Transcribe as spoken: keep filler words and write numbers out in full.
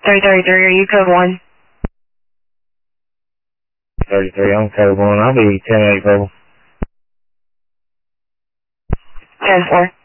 three thirty-three, are you code one? thirty-three, I'm code one. I'll be ten eight, Purple. ten four.